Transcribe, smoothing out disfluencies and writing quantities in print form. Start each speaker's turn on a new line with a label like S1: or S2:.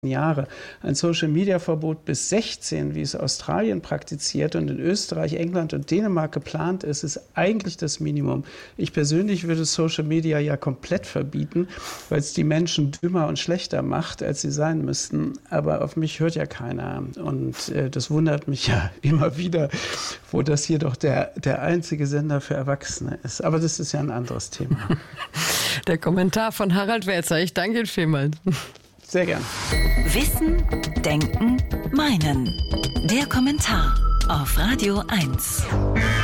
S1: Jahre. Ein Social-Media-Verbot bis 16, wie es Australien praktiziert und in Österreich, England und Dänemark geplant ist, ist eigentlich das Minimum. Ich persönlich würde Social Media ja komplett verbieten, weil es die Menschen dümmer und schlechter macht, als sie sein müssten. Aber auf mich hört ja keiner. Und das wundert mich ja immer wieder, wo das hier doch der einzige Sender für Erwachsene ist. Aber das ist ja ein anderes Thema.
S2: Der Kommentar von Harald Welzer. Ich danke Ihnen vielmals.
S1: Sehr gern.
S3: Wissen, Denken, Meinen. Der Kommentar auf Radio 1.